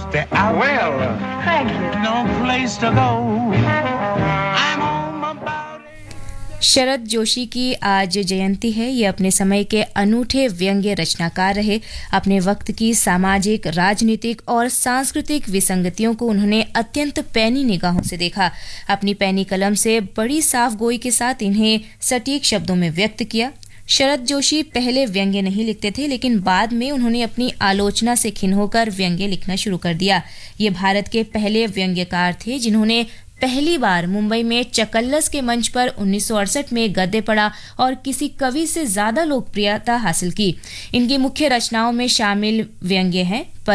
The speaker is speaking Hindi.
They're out. Well, Thank you. No place to go. I'm home about Sharad Joshi की आज जयंती है। ये अपने समय के अनूठे व्यंग्य रचनाकार रहे। अपने वक्त की सामाजिक, राजनीतिक और सांस्कृतिक विसंगतियों को उन्होंने अत्यंत पैनी निगाहों से देखा। अपनी पैनी कलम से बड़ी साफ गोई के साथ इन्हें सटीक शब्दों में व्यक्त किया। शरद जोशी पहले व्यंग्य नहीं लिखते थे, लेकिन बाद में उन्होंने अपनी आलोचना से खिन्न होकर व्यंग्य लिखना शुरू कर दिया। ये भारत के पहले व्यंग्यकार थे जिन्होंने पहली बार मुंबई में चकल्लस के मंच पर 1968 में गद्य पढ़ा और किसी कवि से ज्यादा लोकप्रियता हासिल की। इनकी मुख्य रचनाओं में शामिल व्यंग्य हैं